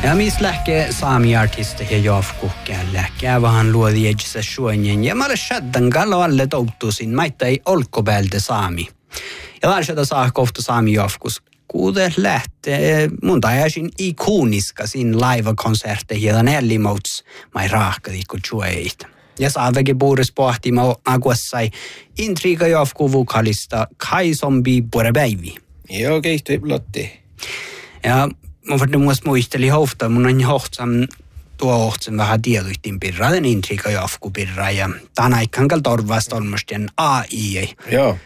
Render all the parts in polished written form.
Ja missä lähtee saami-artista ja jofkukkään lähtee vähän luodi edessä suonjen. Ja mä olen shaddan kallo alle touttuisin, maita ei olkopäältä saami. Ja larsata saa kohta saami jofkus. Kuude lähtee, mun tajaisin ikoniska siinä laivakonsertteihin ja nellimouts mai raahkadikko jueita. Ja saavekin puhuris pohtimaan aguassai intriga jofku vokalista Kai Zombie Purepäivi. Joo, kehtyi blotti. Ja mä varten muisteli hofta, mun on hohtsam tuohotsen vähän tiedoittiin pirra, den intriga jofku pirra ja tämän aikaan kall torvasta olmustien AI. Joo.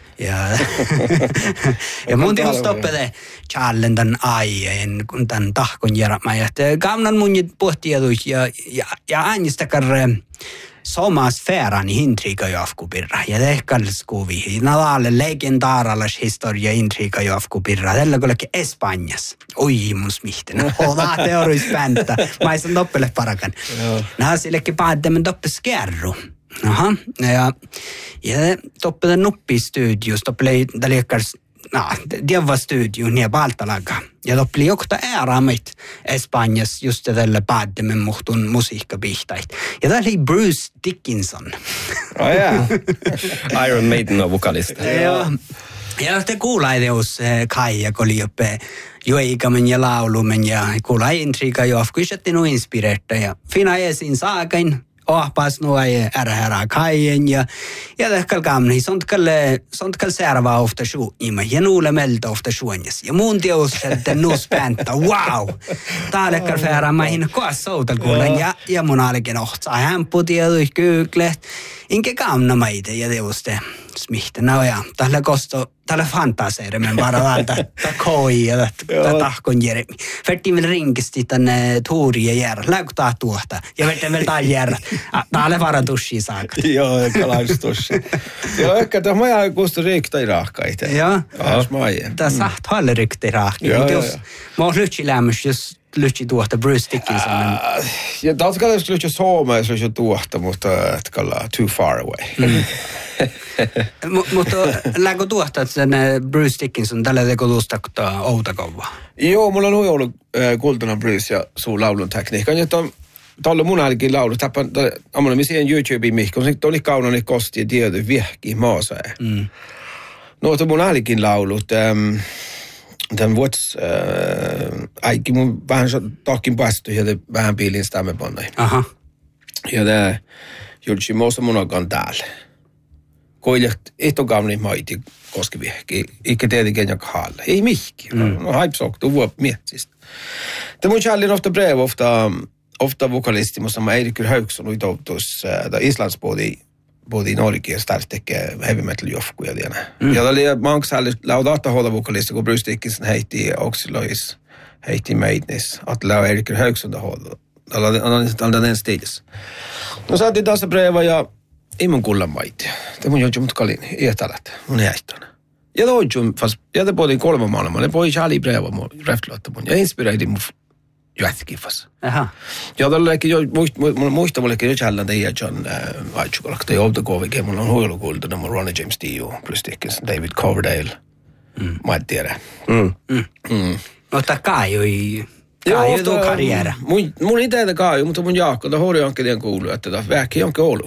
Ja mun tiedä stoppede challen tämän AI, kun tämän tahkon järjämään. Ja kamnan mun pohtiedus ja äänistäkään sama sfäran intriga jofku pirra. Ja tehkallis kuvi. Nadalle legendaaralas historia intriga jofku pirra. Tällä kollekin Espanjas. Oi mun smihten. Oda teoruis päntä. Mä en toppele parakan. Nää sillekin päättämään toppe skärru. Aha. Ja toppele nuppistudios. Toppele täliäkkärs Dieva studion ja Baltalaga. Ja toppeli jokta ääraamit Espanjas just tällä päättämään muhtun musiikkabihtait. Ja tää oli Bruce Dickinson. Oh yeah. Iron Maiden on vokalista. Ja te kuulai teus Kaija, kun oli joppe jueikamen ja laulumen ja kuulai intriga jo afkuisetti nu inspireerta. Ja fina esiin saakain. Ohpas nuai ärhärä Kaijen ja tehkal kamni sontkal särvää ofta suunima ja nuule melta ofta suunjas. Ja mun teos että nuus päntä, wow! Taalekal färä maihin koas soutal kuulen ja mun alken ohtsaa hämppu tiedui kyykleht. Inke kamna maite ja teoste smihte. No ja, tällä fantaseerimen bara valta koi ja tahkon jeremi. Vertiin vielä rinkisti tänne tuuri ja järä. Läikutaan tuohta. Ja vertiin vielä tämän järä. Täällä varatussi saakka. Joo, kalaistussi. Joo, ehkä tämä maja kuustu riktai rahkaita. Joo. Tämä saht halle riktai rahkaita. Mä oon lyhtsi lämmös, jos lyhtsi tuohta Bruce Dickinson. Ja taas jos lyhtsi Suomeen, jos lyhtsi tuohta, mutta kalla too far away. Mutta läkö tuohta, että Bruce Dickinson tällä teko tuosta outakova? Joo, mulla on ollut kultana Bruce ja suu laulun tekniikka. Ja tuolla mun ainakin laulu. Ammoin me siihen YouTubeen mihkon. Se oli kaunani kosti ja tiedä viehki maasa. No, mun ainakin laulut. Tämän vuots äikki mun vähän tahkin päästy ja vähän piilin stämme panna. Aha. Ja tämä julsi muussa munakaan täällä. Koilijat ehtokaamni maiti koskivihki. Eikä tietenkin joka haalle. Ei mihki. No haipsoktu vuop miettistä. Tämä mun challin ofta brev ofta vokalisti, mutta mä Eirikur Högson oli toutus Islands både Norge starkt tekee heavy metal jofkuja tiedä. Ja oli manksäälle laudata hoida vokalisti, kun Bruce Dickinson heitti Oxylois, heitti Maidnis, att lau Eirikur Högson hoida. Tällä den stilis. No saatiin taas breva ja ei mun kullan maiti. Te mun joudun mut kalin iätälät, mun jäihtona. Ja toidun fast, ja te puhutin 3 maailmaa, ne puhui Charlie breva mun reflotta mun ja inspireidi mun jätkifas. Aha. Ja tollekin jo muista mullekin jo challenge ja John Vaitsukolakta ja Outokovikin. Mulla on huilukultuna mun Ronnie James Dio, plus Dickinson, David Coverdale. Mä en tiedä. Mutta Kaiju tuo karriera. Mun iteitä Kaiju, mutta mun Jaakko, tämä Horiankin tien kuuluu, että tämä vähki onkin ollut.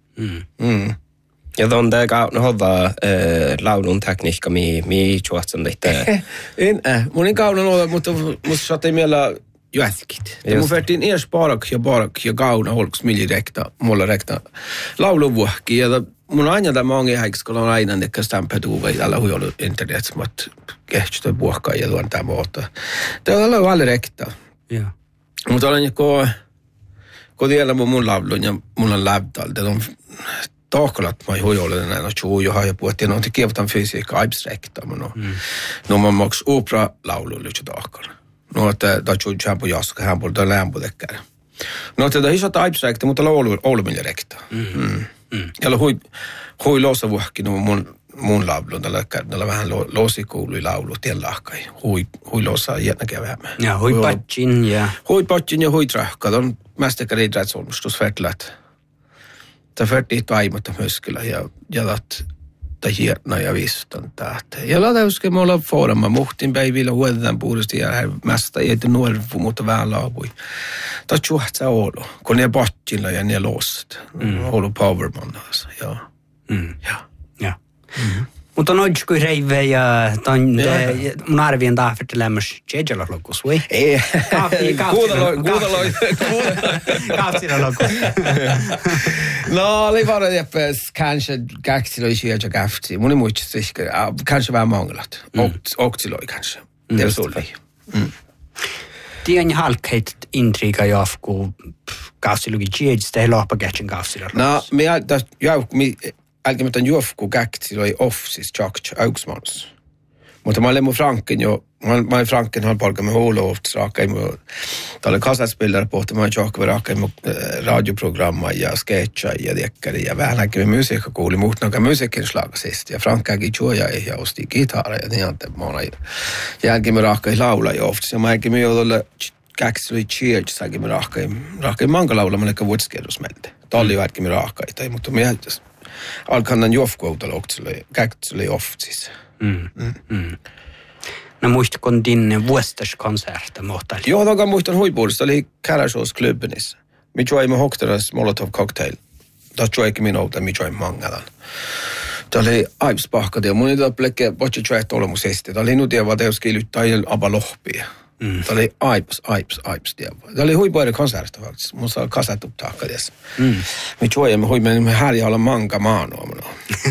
Ja tuon tämä hodda laulun tekniikka, mi juotsan lite. Mun ei kaunan ole, mutta musta saatiin mielellä jätkit. Mun vertiin ees barak ja kauna holks miljirekta, mulla rekta lauluvuhki. Ja mun aina tämä onkin häiksi, kun on aina nekkä stämpätuu vai tällä huijolu internetissä, mutta kehtsytä vuokkaa ja tuon tämä muuta. Tämä on alle rekta. Mutta olen joku, kun tiedän mun laulun ja mun on läptalta, on tahkalat mä huijolun näin, että juujoha ja puhuttiin, no te kievotan fysiikka abstrakta, no mä maks opera-laulu lyhtsä tahkalla. No, että tämä on jämpö jaska, hän puhutaan lämpötekkään. No, että tämä on isot abstrakta, mutta oulumille rekta. Ja hui loosavuhki, no mun laulu, tällä vähän loosikuului laulu, tien lahkai. Hui loosaa jätnäkin vähemmän. Ja hui patsin ja... Hui patsin ja hui trahka, on mästäkäri idrätsolmustus färtlät. Tämä färtti aimatta möskillä ja mutta hierna ja viston tähtä. Ja latauske me olla foorama muhtin päivillä huodetaan puolesti ja mästä ei nuorfu, mutta vähän laapui. Tämä tjuhtsa olo, kun ne pattilla ja ne lost. Olo powermannassa, joo. Ja. Mutta on oidsku reive ja mun arvien taafet lämmös tjejalla lokus, vai? Ei. Kuudaloi. Kaafsilla lokus. No, oli bara det kanske gaxiloi sieltä gafti. Mun ei muista sikkeri. Kanske vähän mangelat. Oktiloi kanske. Det är så det. Tien halkheit intriga jafku kaafsilugi tjejistä ei lohpa kätsin kaafsilla lokus. No, me älkäämättä juofku gaxiloi offsis tjakt augsmans. Mutta mä olin mun Franken jo. Mä olin Franken han palkka med hålovt raka mu. Tällä kassaspelare på att man tjock raka mu radioprogramma ja sketcha ja dekkari ja vähän näkee musiikkakoulu muut några musiikinslag sist. Ja Frankakin juoja ja osti gitaara ja niin antaa mona. Jälkeen me raka laula jo ofta. Mä eikä me jolle gaxiloi cheer sagi me raka manga laula mä lekka vuodskedus melte. Talli jälkeen me raka tai mutta me alkannan juofkuutella gaxiloi offsis. No muistatko din vuostaskonserta muhtaali? Joo, toki muistan huipuudesta. Oli Kärasås-klubbinissa. Me joimme Hokteras Molotov Cocktail. Tässä joikin minulta, me joimme mangalan. Tämä oli aips pahkati ja mun ei tämä plekke vatsi joet olemusesti. Tämä oli nutia vaan teoski lyttäjä aba lohpia. Tämä oli aips tiedä. Tämä oli huipuuden konserta faktiskt. Mun saa kasattu taakadiassa. Me joimme huipuuden härjällä manga maanoa.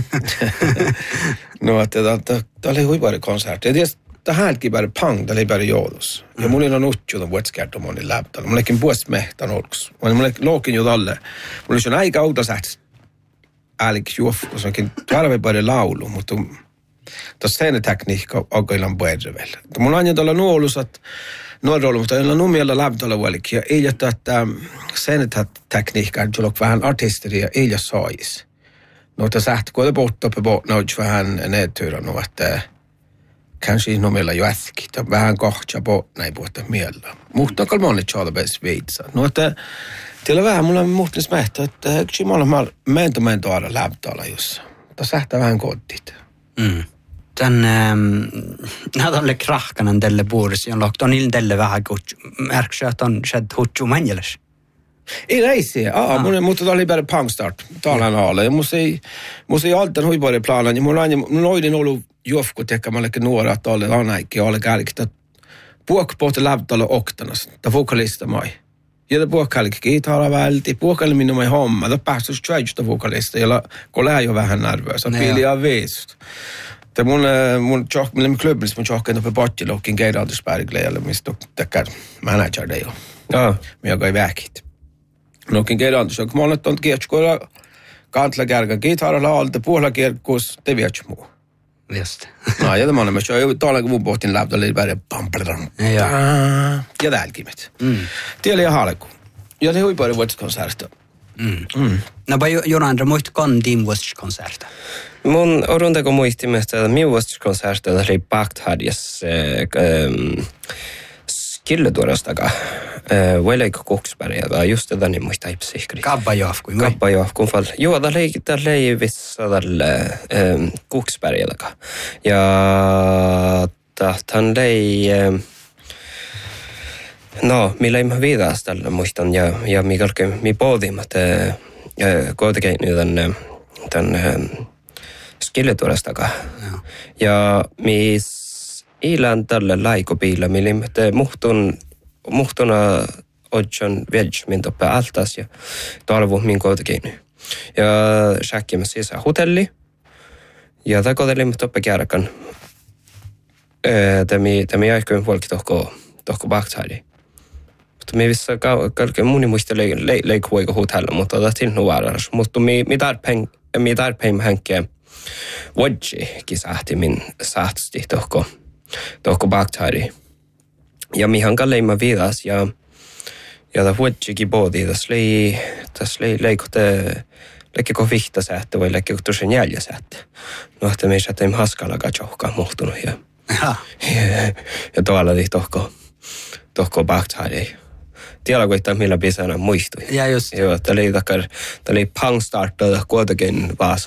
No, että tämä oli huipuuden konserta. Ja tietysti tämä häälki bara pang, tämä oli bara joodus. Ja mun ei ole nutjuutan vuotskärt on moni läptalla. Mun eikin puolesmehtan olkus. Mun ei lookin jo talle. Mun ei ole aika autosähtis äälik juof, kun se onkin tarve bara laulu, mutta tuossa scenetekniikka oikeillaan puedrevel. Mun aina tuolla nuolus, että nuorroulu, mutta ei ole numialla läptalla vuolik. Ja ei jätä, että scenetekniikka on tullut vähän artisteria, ei ole saais. No, että sähti, kun on på nauts vähän nedtyra, no, että kanske no meillä jo äskitä, vähän kohtja på näin puhuta mielellä. Mutta on monet tjalabes viitsa. No, että teillä vähän mulla muhtis mehtä, että eikö mulla mento aina läptala jossa. Mutta sähtää vähän kodit. Tän nähdään krahkanan tälle puolessa, on lohto niillä tälle vähän kutsu. Märksä, että on sed hutsu manjeles. Ei reisi. Mutta tämä oli bara pangstart. Talan alle. Ja musta ei altan huipuuden planan. Ja mun oidin ollut juofku tekemään mallekin nuoraa tolle anaikki ja alle kälkitä. Puhk pohti läptalla oktanas. Tämä vokalista mai. Ja tämä puhk kälkki gitara välti. Puhkalle minun mai homma. Tämä päästy stretchta vokalista. Ja kun lähe jo vähän nervösa. Piiliä veist. Det mun tjock med klubbens mun tjocken uppe bort i locken Geiraldersberg eller mistä tekar manager det jo. Ja, men jag går iväg. Nokin Geiraldersberg kom on ton kietskoilla kantla kärkä gitaralla alta puolella kirkkus te vietsmu. Just. No, ja tämä on myös jo tuolla kun mun pohtin läptä oli vähän pampladam. Ja tälkimet. Tieli ja halku. Ja det huipuuden vuotiskonserta. No, Jon Andra muistatko din vuotiskonserta? Mun oruntako muistimesta, että minun vuotiskonserta oli Bakthadjas skilletuorastakaan. Voileikko Koksberg, just tätä niin muista ipsihkri. Kabbajohku. Kabbajohku fall. Joo, tämä oli vissa tällä Koksbergilläkaan. Ja tämän oli... No, millä ei mä viidaas tällä muistan. Ja mi pohdimme, että kuitenkin nyt tämän skilletuorastakaan. Ja mis ilän tällä laikopiillä, millä muhtuna odjon vedj min toppe altas ja talvu min kuitenkin. Ja säkkimme sisään hotelli. Ja tämä kotelimme toppe kärkan. Tämä jäikköön folki tohko Bakthadi. Mutta me vissa kaiken muni muista leikkuiko hotella, mutta otettiin nuoras. Mutta mi tarpein hänkeä vodji kisahti min sahtsti tohko Bakthadi. Ja mihan kalleimma viidas ja tämä vodjikin pohtii, tässä leikko vihta säättä vai leikko tuossa jäljä säättä. No, että me ei säätään haskalakaan johkaan muhtunut ja tuolla oli tohko Bakthadi. Tiedä kuitenkaan millä pisänä muistui. Ja just. Joo, tämä oli pangstartta kuitenkin Vaasa